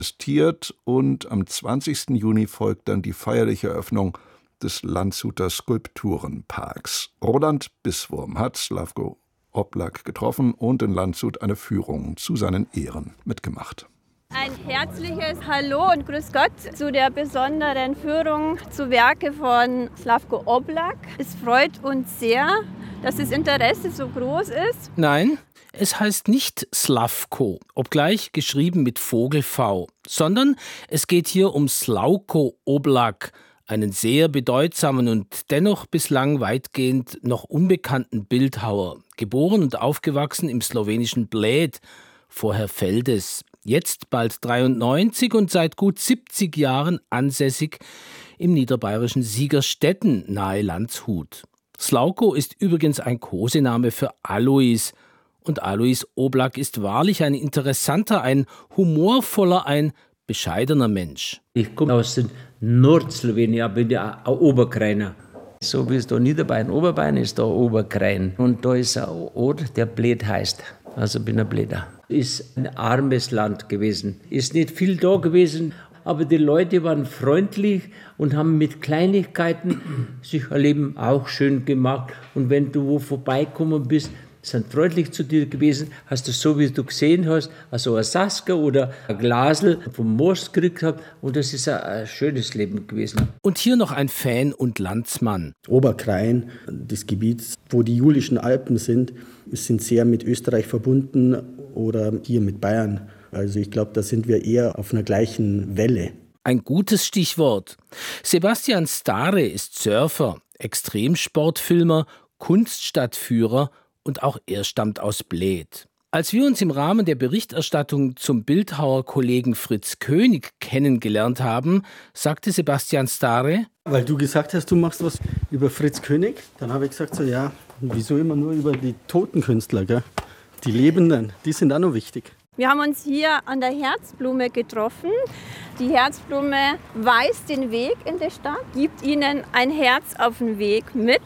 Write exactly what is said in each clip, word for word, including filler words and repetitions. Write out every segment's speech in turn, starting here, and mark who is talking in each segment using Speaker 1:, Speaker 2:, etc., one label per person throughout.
Speaker 1: existiert und am zwanzigsten Juni folgt dann die feierliche Eröffnung des Landshuter Skulpturenparks. Roland Bisswurm hat Slavko Oblak getroffen und in Landshut eine Führung zu seinen Ehren mitgemacht.
Speaker 2: Ein herzliches Hallo und Grüß Gott zu der besonderen Führung zu Werke von Slavko Oblak. Es freut uns sehr, dass das Interesse so groß ist.
Speaker 3: Nein, es heißt nicht Slavko, obgleich geschrieben mit Vogel-V, sondern es geht hier um Slavko Oblak, einen sehr bedeutsamen und dennoch bislang weitgehend noch unbekannten Bildhauer, geboren und aufgewachsen im slowenischen Bled, vorher Feldes, jetzt bald dreiundneunzig und seit gut siebzig Jahren ansässig im niederbayerischen Siegerstetten nahe Landshut. Slavko ist übrigens ein Kosename für Alois, und Alois Oblak ist wahrlich ein interessanter, ein humorvoller, ein bescheidener Mensch.
Speaker 4: Ich komme aus den Nordslowenien, bin ja ein Oberkrainer. So wie es da Niederbayern, Oberbayern ist, da Oberkrain. Und da ist ein Ort, der Bled heißt. Also bin ein Bleder. Ist ein armes Land gewesen. Ist nicht viel da gewesen, aber die Leute waren freundlich und haben mit Kleinigkeiten sich ein Leben auch schön gemacht. Und wenn du wo vorbeikommen bist, sind freundlich zu dir gewesen, hast du so, wie du gesehen hast, also ein Sasker oder ein Glasel vom Most gekriegt hast, und das ist ein, ein schönes Leben gewesen.
Speaker 3: Und hier noch ein Fan und Landsmann.
Speaker 5: Oberkrain, das Gebiet, wo die Julischen Alpen sind, sind sehr mit Österreich verbunden oder hier mit Bayern. Also ich glaube, da sind wir eher auf einer gleichen Welle.
Speaker 3: Ein gutes Stichwort. Sebastian Stare ist Surfer, Extremsportfilmer, Kunststadtführer und auch er stammt aus Bled. Als wir uns im Rahmen der Berichterstattung zum Bildhauerkollegen Fritz König kennengelernt haben, sagte Sebastian Stare:
Speaker 5: Weil du gesagt hast, du machst was über Fritz König, dann habe ich gesagt, so ja, wieso immer nur über die toten Künstler, gell? Die Lebenden, die sind auch noch wichtig.
Speaker 2: Wir haben uns hier an der Herzblume getroffen. Die Herzblume weist den Weg in die Stadt, gibt ihnen ein Herz auf den Weg mit.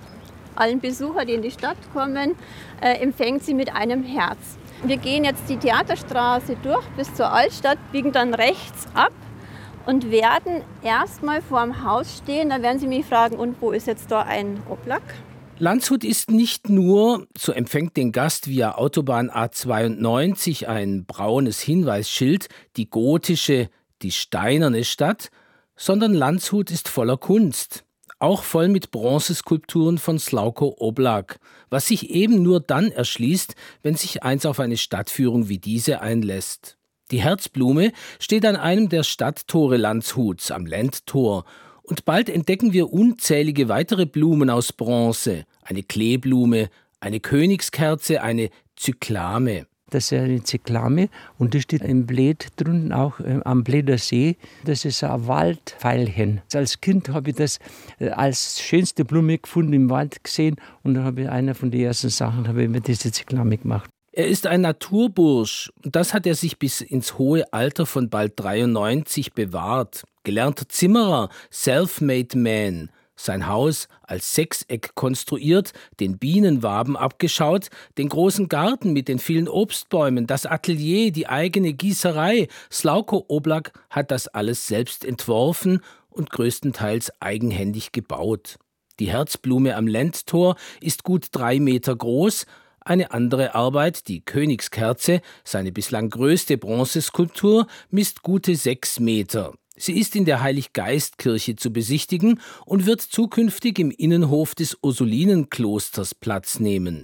Speaker 2: Allen Besuchern, die in die Stadt kommen, äh, empfängt sie mit einem Herz. Wir gehen jetzt die Theaterstraße durch bis zur Altstadt, biegen dann rechts ab und werden erstmal vor dem Haus stehen. Da werden Sie mich fragen, und wo ist jetzt da ein Oblak?
Speaker 3: Landshut ist nicht nur, so empfängt den Gast via Autobahn A zweiundneunzig ein braunes Hinweisschild, die gotische, die steinerne Stadt, sondern Landshut ist voller Kunst. Auch voll mit Bronzeskulpturen von Slavko Oblak, was sich eben nur dann erschließt, wenn sich eins auf eine Stadtführung wie diese einlässt. Die Herzblume steht an einem der Stadttore Landshuts, am Lendtor, und bald entdecken wir unzählige weitere Blumen aus Bronze, eine Kleeblume, eine Königskerze, eine Zyklame.
Speaker 4: Das ist eine Zyklame und das steht im Bled drunten auch äh, am Bleder See. Das ist ein Waldveilchen. Als Kind habe ich das äh, als schönste Blume gefunden im Wald gesehen und dann habe ich einer von den ersten Sachen habe ich mir diese Zyklame gemacht.
Speaker 3: Er ist ein Naturbursch und das hat er sich bis ins hohe Alter von bald dreiundneunzig bewahrt. Gelernter Zimmerer, self-made man. Sein Haus als Sechseck konstruiert, den Bienenwaben abgeschaut, den großen Garten mit den vielen Obstbäumen, das Atelier, die eigene Gießerei. Slavko Oblak hat das alles selbst entworfen und größtenteils eigenhändig gebaut. Die Herzblume am Lendtor ist gut drei Meter groß. Eine andere Arbeit, die Königskerze, seine bislang größte Bronzeskulptur, misst gute sechs Meter. Sie ist in der Heiliggeistkirche zu besichtigen und wird zukünftig im Innenhof des Ursulinenklosters Platz nehmen.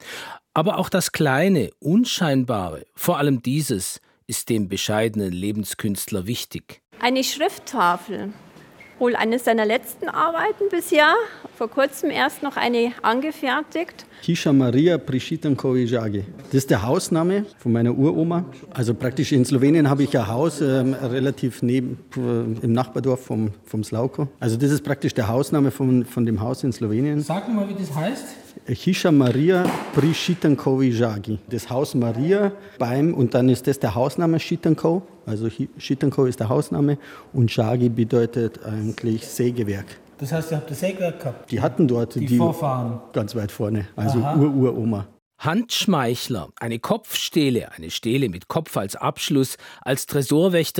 Speaker 3: Aber auch das Kleine, Unscheinbare, vor allem dieses, ist dem bescheidenen Lebenskünstler wichtig.
Speaker 2: Eine Schrifttafel, wohl eine seiner letzten Arbeiten bisher, vor kurzem erst noch eine angefertigt.
Speaker 5: Hisha Maria Priscitankovi Jagi. Das ist der Hausname von meiner Uroma. Also praktisch in Slowenien habe ich ein Haus äh, relativ neben, äh, im Nachbardorf vom, vom Slavko. Also das ist praktisch der Hausname von, von dem Haus in Slowenien.
Speaker 3: Sag mal, wie das heißt.
Speaker 5: Hisha Maria Priscitankovi Jagi. Das Haus Maria beim, und dann ist das der Hausname Schitanko. Also Schitanko ist der Hausname und Jagi bedeutet eigentlich Sägewerk.
Speaker 3: Das heißt, ihr habt das Sägewerk gehabt?
Speaker 5: Die hatten dort
Speaker 3: die,
Speaker 5: die
Speaker 3: Vorfahren.
Speaker 5: Ganz weit vorne, also Ur-Uroma.
Speaker 3: Handschmeichler, eine Kopfstele, eine Stele mit Kopf als Abschluss, als Tresorwächter